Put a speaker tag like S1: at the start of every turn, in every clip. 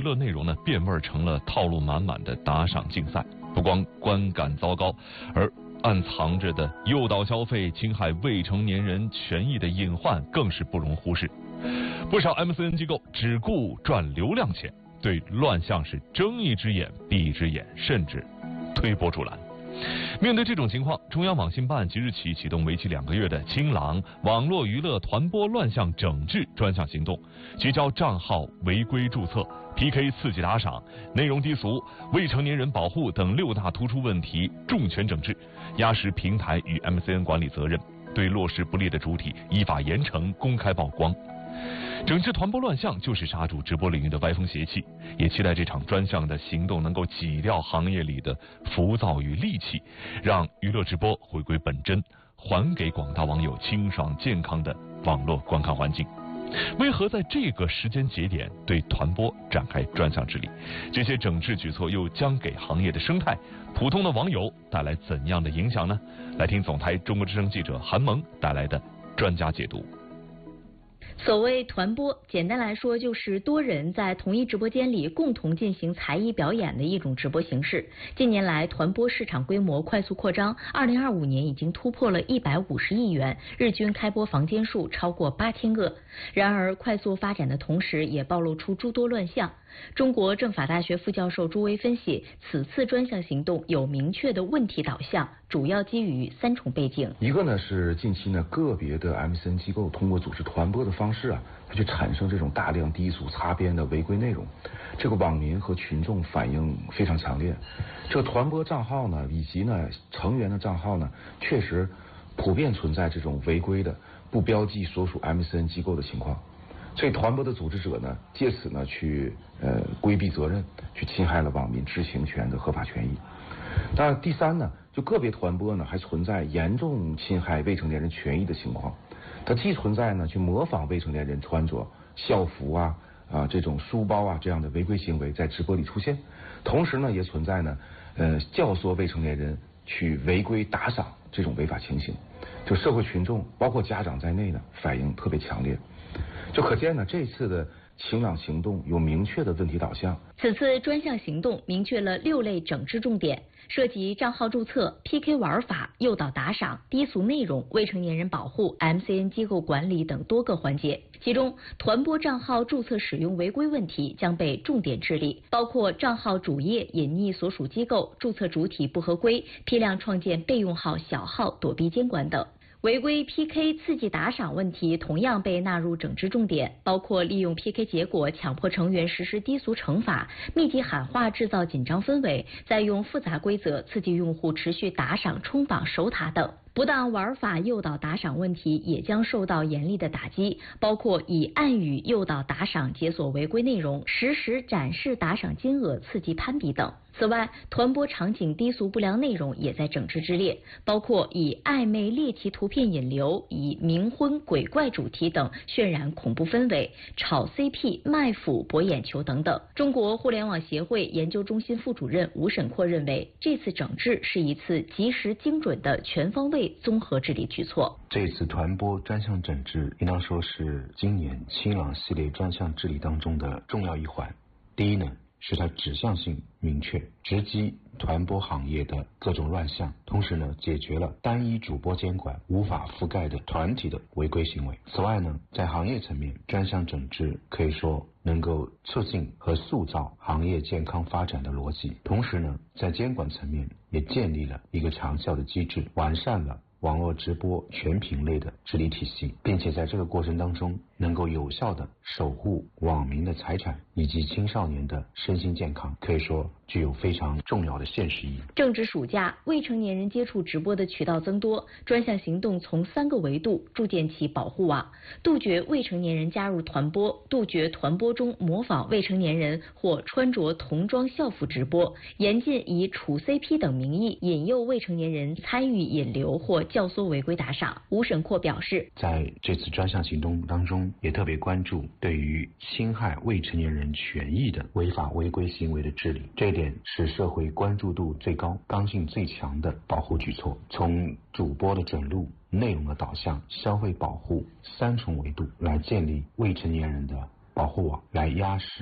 S1: 乐内容呢变味成了套路满满的打赏竞赛，不光观感糟糕，而暗藏着的诱导消费、侵害未成年人权益的隐患更是不容忽视。不少 MCN 机构只顾赚流量钱，对乱象是睁一只眼闭一只眼，甚至推波助澜。面对这种情况，中央网信办即日起启动为期2个月的清朗网络娱乐团播乱象整治专项行动，聚焦账号违规注册、PK 刺激打赏、内容低俗、未成年人保护等6大突出问题重拳整治，压实平台与 MCN 管理责任，对落实不力的主体依法严惩、公开曝光。整治团播乱象就是刹住直播领域的歪风邪气，也期待这场专项的行动能够挤掉行业里的浮躁与戾气，让娱乐直播回归本真，还给广大网友清爽健康的网络观看环境。为何在这个时间节点对团播展开专项治理？这些整治举措又将给行业的生态、普通的网友带来怎样的影响呢？来听总台中国之声记者韩萌带来的专家解读。
S2: 所谓团播，简单来说就是多人在同一直播间里共同进行才艺表演的一种直播形式。近年来，团播市场规模快速扩张，2025年已经突破了150亿元，日均开播房间数超过8000个。然而，快速发展的同时，也暴露出诸多乱象。中国政法大学副教授朱威分析，此次专项行动有明确的问题导向，主要基于3重背景。
S3: 一个呢是近期呢个别的 MCN 机构通过组织团播的方式啊，它去产生这种大量低俗擦边的违规内容，这个网民和群众反应非常强烈。这个团播账号呢以及呢成员的账号呢，确实普遍存在这种违规的不标记所属 MCN 机构的情况。所以团播的组织者呢，借此呢去规避责任，去侵害了网民知情权的合法权益。那第三呢，就个别团播呢还存在严重侵害未成年人权益的情况。它既存在呢去模仿未成年人穿着校服啊这种书包啊这样的违规行为在直播里出现，同时呢也存在呢教唆未成年人去违规打赏这种违法情形。就社会群众包括家长在内呢反应特别强烈。就可见呢，这次的清朗行动有明确的问题导向。
S2: 此次专项行动明确了6类整治重点，涉及账号注册、PK 玩法、诱导打赏、低俗内容、未成年人保护、MCN 机构管理等多个环节。其中，团播账号注册使用违规问题将被重点治理，包括账号主页隐匿所属机构、注册主体不合规、批量创建备用号、小号躲避监管等。违规 PK 刺激打赏问题同样被纳入整治重点，包括利用 PK 结果强迫成员实施低俗惩罚、密集喊话制造紧张氛围，再用复杂规则刺激用户持续打赏、冲榜、守塔等。不当玩法诱导打赏问题也将受到严厉的打击，包括以暗语诱导打赏解锁违规内容、实时展示打赏金额刺激攀比等。此外，团播场景低俗不良内容也在整治之列，包括以暧昧猎奇图片引流、以冥婚鬼怪主题等渲染恐怖氛围、炒 CP 卖腐博眼球等等。中国互联网协会研究中心副主任吴沈阔认为，这次整治是一次及时精准的全方位综合治理举措。
S4: 这次团播专项整治应当说是今年清朗系列专项治理当中的重要一环。第一呢，是它指向性明确，直击团播行业的各种乱象，同时呢，解决了单一主播监管无法覆盖的团体的违规行为。此外呢，在行业层面，专项整治可以说能够促进和塑造行业健康发展的逻辑，同时呢，在监管层面也建立了一个长效的机制，完善了网络直播全品类的治理体系，并且在这个过程当中能够有效的守护网民的财产以及青少年的身心健康，可以说具有非常重要的现实意义。
S2: 正值暑假，未成年人接触直播的渠道增多，专项行动从3个维度筑建起保护网，杜绝未成年人加入团播，杜绝团播中模仿未成年人或穿着童装校服直播，严禁以处 CP 等名义引诱未成年人参与引流或教唆违规打赏。吴沈阔表示，
S4: 在这次专项行动当中，也特别关注对于侵害未成年人权益的违法违规行为的治理，这一点是社会关注度最高、刚性最强的保护举措。从主播的准入、内容的导向、消费保护3重维度来建立未成年人的保护网，来压实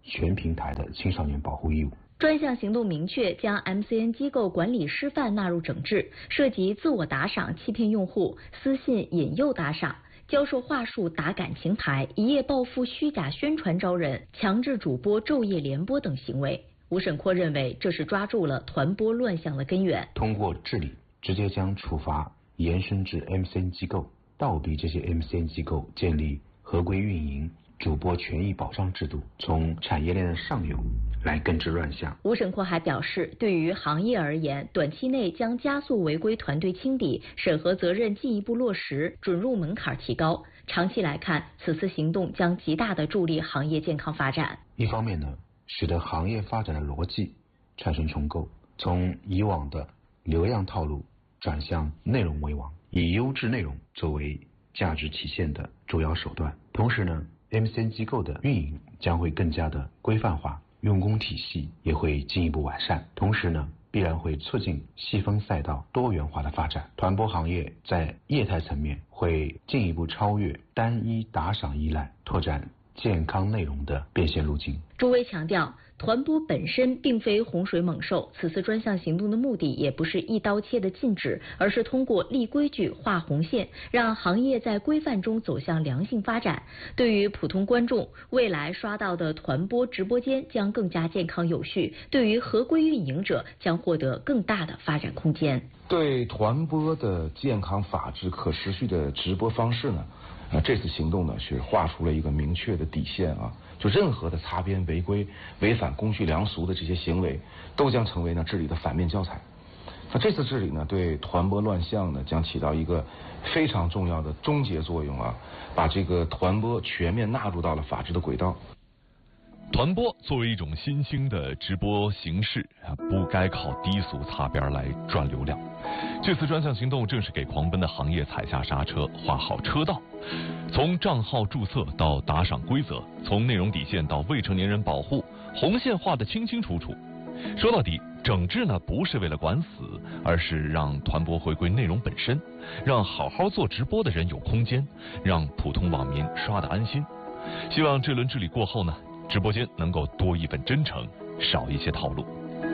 S4: 全平台的青少年保护义务。
S2: 专项行动明确将 MCN 机构管理师范纳入整治，涉及自我打赏欺骗用户、私信引诱打赏、教授话术打感情牌、一夜暴富虚假宣传招人、强制主播昼夜连播等行为。吴审阔认为，这是抓住了团播乱象的根源。
S4: 通过治理，直接将处罚延伸至 MCN 机构，倒逼这些 MCN 机构建立合规运营、主播权益保障制度，从产业链的上游来根治乱象。
S2: 吴审阔还表示，对于行业而言，短期内将加速违规团队清理，审核责任进一步落实，准入门槛提高。长期来看，此次行动将极大地助力行业健康发展。
S4: 一方面呢，使得行业发展的逻辑产生重构，从以往的流量套路转向内容为王，以优质内容作为价值体现的主要手段。同时呢，MCN 机构的运营将会更加的规范化，用工体系也会进一步完善。同时呢，必然会促进细分赛道多元化的发展。团播行业在业态层面会进一步超越单一打赏依赖，拓展健康内容的变现路径。
S2: 朱威强调，团播本身并非洪水猛兽，此次专项行动的目的也不是一刀切的禁止，而是通过立规矩、画红线，让行业在规范中走向良性发展。对于普通观众，未来刷到的团播直播间将更加健康有序；对于合规运营者，将获得更大的发展空间。
S3: 对团播的健康、法治、可持续的直播方式呢？这次行动呢是画出了一个明确的底线啊，就任何的擦边、违规、违反公序良俗的这些行为，都将成为呢治理的反面教材。那这次治理呢，对团播乱象呢将起到一个非常重要的终结作用啊，把这个团播全面纳入到了法治的轨道。
S1: 团播作为一种新兴的直播形式不该靠低俗擦边来赚流量。这次专项行动正是给狂奔的行业踩下刹车，画好车道。从账号注册到打赏规则，从内容底线到未成年人保护，红线画得清清楚楚。说到底，整治呢不是为了管死，而是让团播回归内容本身，让好好做直播的人有空间，让普通网民刷得安心。希望这轮治理过后呢，直播间能够多一份真诚，少一些套路。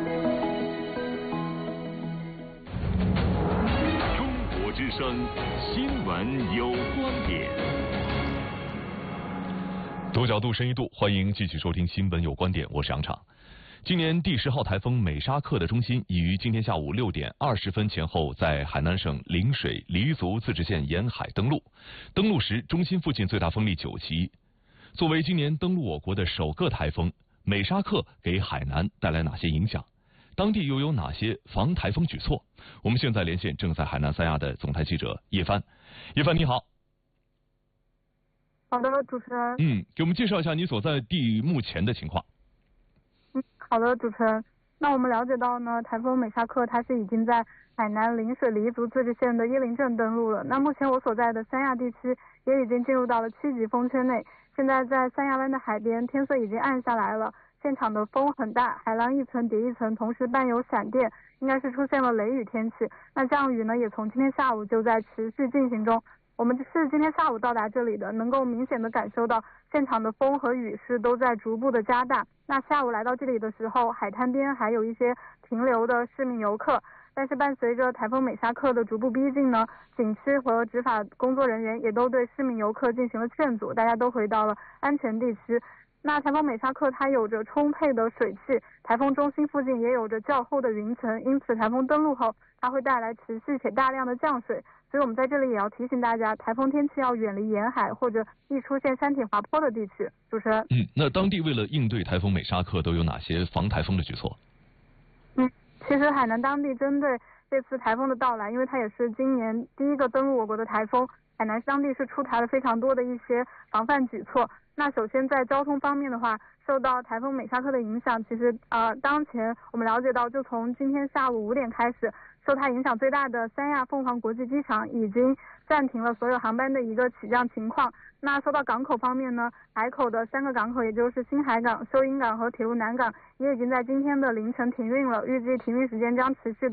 S5: 中国之声新闻有观点。
S1: 多角度深一度，欢迎继续收听新闻有观点，我是杨昶。今年第10号台风美沙克的中心已于今天下午6点20分前后在海南省陵水黎族自治县沿海登陆。登陆时，中心附近最大风力9级。作为今年登陆我国的首个台风，美沙克给海南带来哪些影响？当地又有哪些防台风举措？我们现在连线正在海南三亚的总台记者叶帆。叶帆你好。
S6: 好的，主持人。
S1: 给我们介绍一下你所在地目前的情况。
S6: 好的，主持人。那我们了解到呢，台风美沙克它是已经在海南陵水黎族自治县的椰林镇登陆了。那目前我所在的三亚地区也已经进入到了7级风圈内。现在在三亚湾的海边，天色已经暗下来了，现场的风很大，海浪一层叠一层，同时伴有闪电，应该是出现了雷雨天气。那降雨呢，也从今天下午就在持续进行中。我们是今天下午到达这里的，能够明显的感受到现场的风和雨势都在逐步的加大。那下午来到这里的时候，海滩边还有一些停留的市民游客，但是伴随着台风美沙克的逐步逼近呢，景区和执法工作人员也都对市民游客进行了劝阻，大家都回到了安全地区。那台风美沙克它有着充沛的水汽，台风中心附近也有着较厚的云层，因此台风登陆后它会带来持续且大量的降水，所以我们在这里也要提醒大家，台风天气要远离沿海或者易出现山体滑坡的地区。主持人。
S1: 那当地为了应对台风美沙克都有哪些防台风的举措？
S6: 其实海南当地针对这次台风的到来，因为它也是今年第一个登陆我国的台风，海南当地是出台了非常多的一些防范举措。那首先在交通方面的话，受到台风美沙克的影响，其实当前我们了解到，就从今天下午5点开始，受它影响最大的三亚凤凰国际机场已经暂停了所有航班的一个起降情况。那说到港口方面呢，海口的3个港口，也就是新海港、收银港和铁路南港，也已经在今天的凌晨停运了，预计停运时间将持续到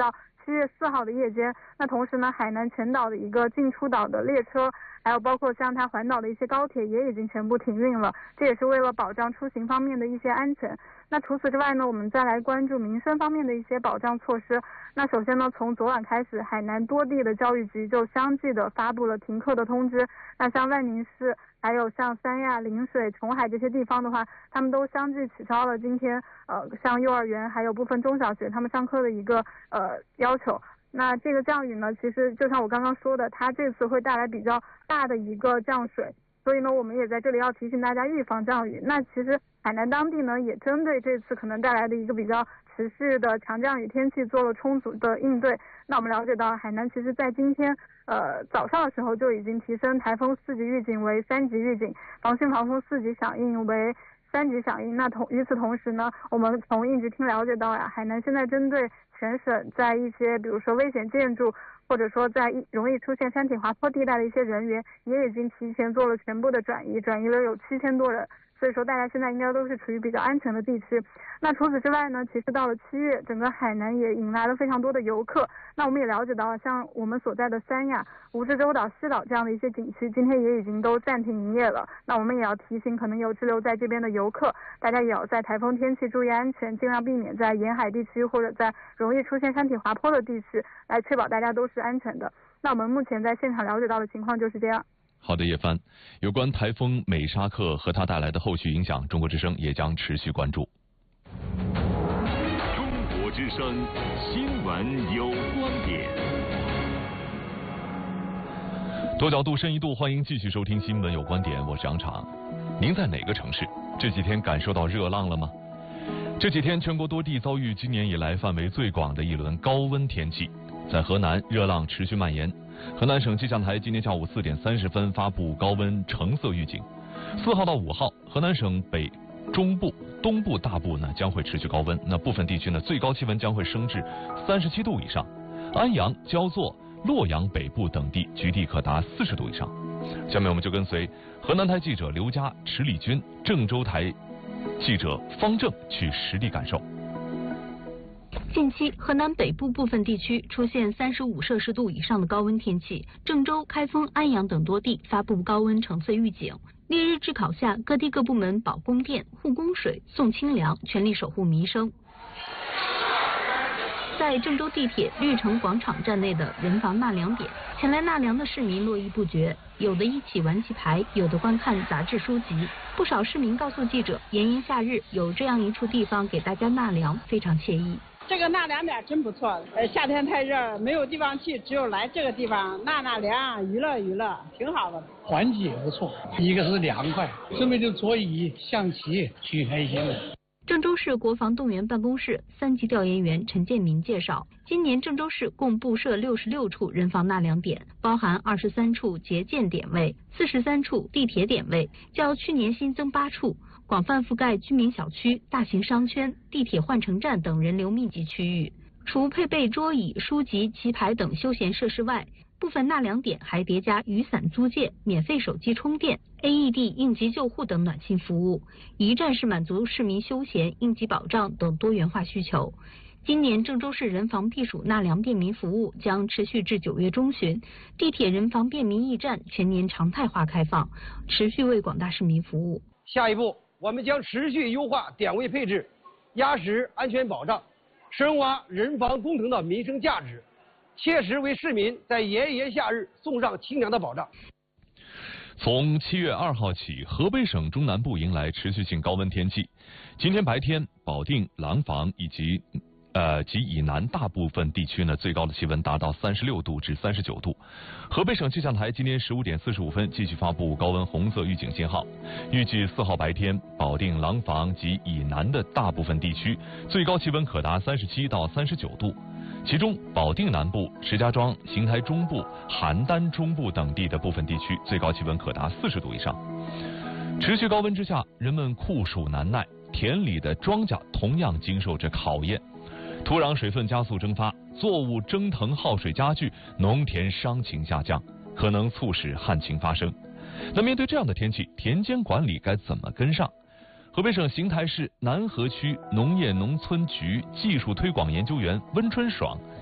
S6: 7月4号的夜间，那同时呢，海南全岛的一个进出岛的列车，还有包括像它环岛的一些高铁也已经全部停运了，这也是为了保障出行方面的一些安全。那除此之外呢，我们再来关注民生方面的一些保障措施。那首先呢，从昨晚开始，海南多地的教育局就相继的发布了停课的通知。那像万宁市，还有像三亚、陵水、琼海这些地方的话，他们都相继取消了今天像幼儿园还有部分中小学他们上课的一个要求。那这个降雨呢，其实就像我刚刚说的，它这次会带来比较大的一个降水，所以呢，我们也在这里要提醒大家预防降雨。那其实海南当地呢，也针对这次可能带来的一个比较持续的强降雨天气做了充足的应对。那我们了解到，海南其实在今天早上的时候就已经提升台风4级预警为3级预警，防汛防风4级响应为3级响应。那与此同时呢，我们从应急厅了解到海南现在针对全省在一些比如说危险建筑，或者说在容易出现山体滑坡地带的一些人员，也已经提前做了全部的转移了有7000多人。所以说大家现在应该都是处于比较安全的地区。那除此之外呢，其实到了7月，整个海南也迎来了非常多的游客。那我们也了解到，像我们所在的三亚、蜈支洲岛、西岛这样的一些景区，今天也已经都暂停营业了。那我们也要提醒可能有滞留在这边的游客，大家也要在台风天气注意安全，尽量避免在沿海地区或者在容易出现山体滑坡的地区，来确保大家都是安全的。那我们目前在现场了解到的情况就是这样。
S1: 好的，叶帆，有关台风美沙克和它带来的后续影响，中国之声也将持续关注。
S5: 中国之声新闻有观点，
S1: 多角度深一度，欢迎继续收听新闻有观点，我是杨常。您在哪个城市？这几天感受到热浪了吗？这几天全国多地遭遇今年以来范围最广的一轮高温天气，在河南热浪持续蔓延。河南省气象台今天下午4点30分发布高温橙色预警，4号到5号，河南省北中部、东部大部呢将会持续高温，那部分地区呢最高气温将会升至37度以上，安阳、焦作、洛阳北部等地局地可达40度以上。下面我们就跟随河南台记者刘佳、池礼军、郑州台记者方正去实地感受。
S7: 近期，河南北部部分地区出现35摄氏度以上的高温天气，郑州、开封、安阳等多地发布高温橙色预警。烈日炙烤下，各地各部门保供电、护供水、送清凉，全力守护民生。在郑州地铁绿城广场站内的人防纳凉点，前来纳凉的市民络绎不绝，有的一起玩棋牌，有的观看杂志书籍。不少市民告诉记者，炎炎夏日有这样一处地方给大家纳凉，非常惬意。
S8: 这个纳凉点真不错，夏天太热，没有地方去，只有来这个地方纳凉、娱乐娱乐，挺好的。
S9: 环境也不错，一个是凉快，这边就桌椅、象棋，挺开心的。
S7: 郑州市国防动员办公室3级调研员陈建民介绍，今年郑州市共布设66处人防纳凉点，包含23处节建点位、43处地铁点位，较去年新增8处，广泛覆盖居民小区、大型商圈、地铁换乘站等人流密集区域。除配备桌椅、书籍、棋牌等休闲设施外，部分纳凉点还叠加雨伞租借、免费手机充电、AED 应急救护等暖心服务，一站式满足市民休闲、应急保障等多元化需求。今年郑州市人防避暑纳凉便民服务将持续至9月中旬，地铁人防便民驿站全年常态化开放，持续为广大市民服务。
S10: 下一步，我们将持续优化点位配置，压实安全保障，深挖人防工程的民生价值，切实为市民在炎炎夏日送上清凉的保障。
S1: 从7月2号起，河北省中南部迎来持续性高温天气。今天白天，保定、廊坊以及以南大部分地区呢，最高的气温达到36度至39度。河北省气象台今天15点45分继续发布高温红色预警信号，预计4号白天，保定、廊坊及以南的大部分地区最高气温可达37到39度。其中，保定南部、石家庄、邢台中部、邯郸中部等地的部分地区最高气温可达40度以上。持续高温之下，人们酷暑难耐，田里的庄稼同样经受着考验。土壤水分加速蒸发，作物蒸腾耗水加剧，农田伤情下降，可能促使旱情发生。那面对这样的天气，田间管理该怎么跟上？河北省邢台市南河区农业农村局技术推广研究员温春爽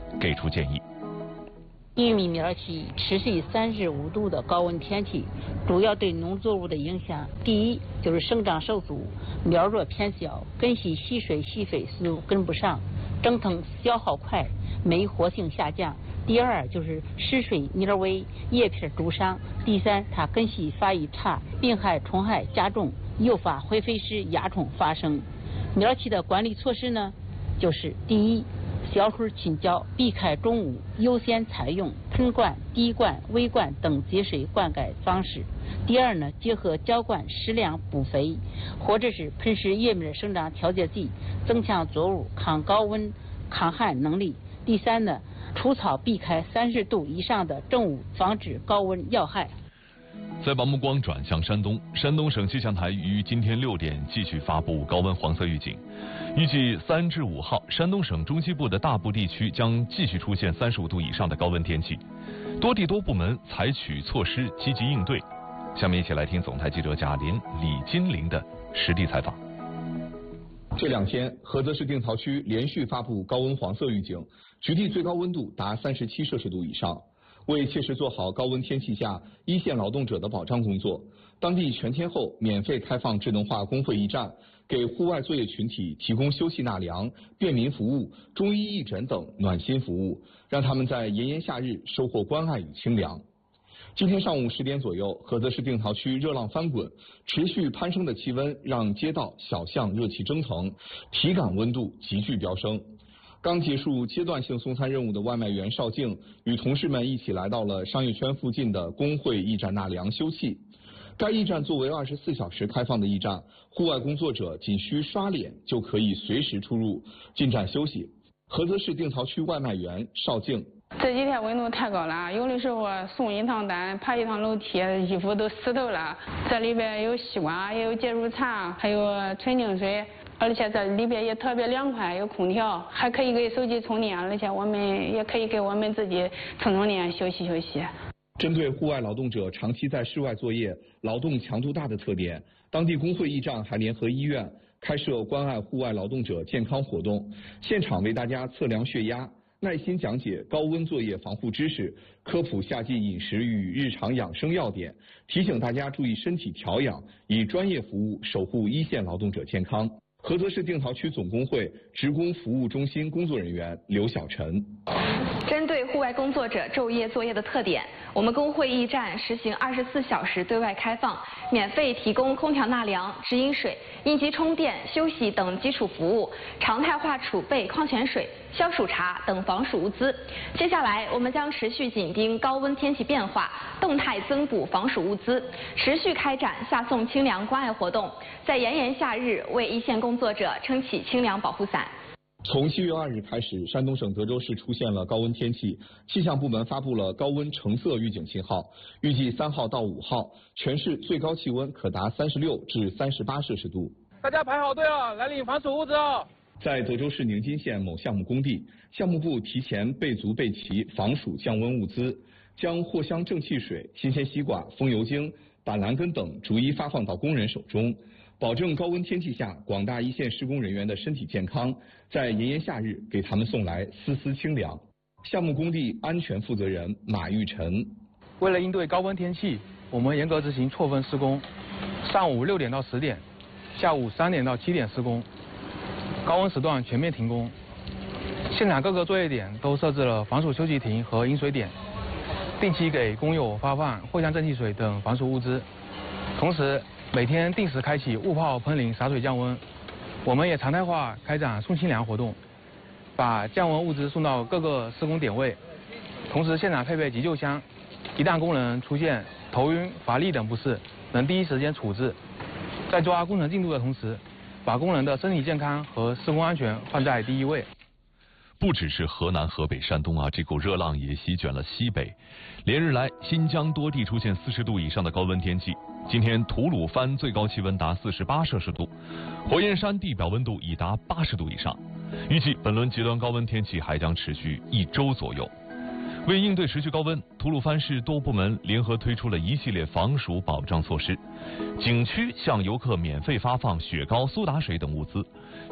S1: 给出建议。
S11: 玉米苗期持续35度的高温天气，主要对农作物的影响，第一就是生长受阻，苗弱偏小，根系吸水吸肥速度跟不上，蒸腾消耗快，酶活性下降。第二就是失水蔫微，叶片灼伤。第三，它根系发育差，病害虫害加重，诱发灰飞虱蚜虫发生。苗期的管理措施呢，就是第一，小水浸浇，避开中午，优先采用喷灌、滴灌、微灌等节水灌溉方式。第二呢，结合浇灌适量补肥，或者是喷施叶面生长调节剂，增强作物抗高温、抗旱能力。第三呢，除草避开30度以上的正午，防止高温要害。
S1: 再把目光转向山东，山东省气象台于今天6点继续发布高温黄色预警，预计3至5号，山东省中西部的大部地区将继续出现35度以上的高温天气，多地多部门采取措施积极应对。下面一起来听总台记者贾林、李金玲的实地采访。
S12: 这2天，菏泽市定陶区连续发布高温黄色预警，局地最高温度达37摄氏度以上。为切实做好高温天气下一线劳动者的保障工作，当地全天候免费开放智能化工会驿站，给户外作业群体提供休息纳凉、便民服务、中医义诊等暖心服务，让他们在炎炎夏日收获关爱与清凉。今天上午10点左右，菏泽市定陶区热浪翻滚，持续攀升的气温让街道小巷热气蒸腾，体感温度急剧飙升。刚结束阶段性送餐任务的外卖员邵静与同事们一起来到了商业圈附近的工会驿站纳凉休憩。该驿站作为24小时开放的驿站，户外工作者仅需刷脸就可以随时出入，进站休息。菏泽市定陶区外卖员邵静：
S13: 这几天温度太高了，有的时候送一趟单，爬一趟楼梯，衣服都湿透了。这里边有西瓜，也有解暑茶，还有纯净水。而且这里边也特别凉快，有空调，还可以给手机充电，而且我们也可以给我们自己充电休息休息。
S12: 针对户外劳动者长期在室外作业、劳动强度大的特点，当地工会驿站还联合医院开设关爱户外劳动者健康活动，现场为大家测量血压，耐心讲解高温作业防护知识，科普夏季饮食与日常养生要点，提醒大家注意身体调养，以专业服务守护一线劳动者健康。菏泽市定陶区总工会职工服务中心工作人员刘小晨：
S14: 针对户外工作者昼夜作业的特点，我们工会驿站实行24小时对外开放，免费提供空调纳凉、直饮水、应急充电、休息等基础服务，常态化储备矿泉水、消暑茶等防暑物资。接下来，我们将持续紧盯高温天气变化，动态增补防暑物资，持续开展夏送清凉关爱活动，在炎炎夏日为一线工作者撑起清凉保护伞。
S12: 从7月2日开始，山东省德州市出现了高温天气，气象部门发布了高温橙色预警信号，预计3号到5号，全市最高气温可达36至38摄氏度。
S15: 大家排好队了，来领防暑物资哦。
S12: 在德州市宁津县某项目工地，项目部提前备足备齐防暑降温物资，将藿香正气水、新鲜西瓜、风油精、板蓝根等逐一发放到工人手中，保证高温天气下广大一线施工人员的身体健康，在炎炎夏日给他们送来丝丝清凉。项目工地安全负责人马玉晨：
S15: 为了应对高温天气，我们严格执行错峰施工，上午6点到10点，下午3点到7点施工，高温时段全面停工。现场各个作业点都设置了防暑休息亭和饮水点，定期给工友发放藿香正气水等防暑物资，同时每天定时开启雾炮喷淋洒水降温。我们也常态化开展送清凉活动，把降温物资送到各个施工点位，同时现场配备急救箱，一旦工人出现头晕、乏力等不适，能第一时间处置。在抓工程进度的同时，把工人的身体健康和施工安全放在第一位。
S1: 不只是河南、河北、山东啊，这股热浪也席卷了西北。连日来，新疆多地出现40度以上的高温天气。今天吐鲁番最高气温达48摄氏度，火焰山地表温度已达80度以上。预计本轮极端高温天气还将持续1周左右。为应对持续高温，吐鲁番市多部门联合推出了一系列防暑保障措施。景区向游客免费发放雪糕、苏打水等物资，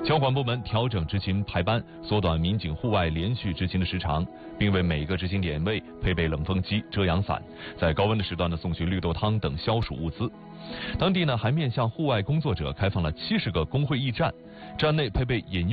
S1: 交管部门调整执勤排班，缩短民警户外连续执勤的时长，并为每个执勤点位配备冷风机、遮阳伞，在高温的时段送去绿豆汤等消暑物资。当地还面向户外工作者开放了70个工会驿站，站内配备饮用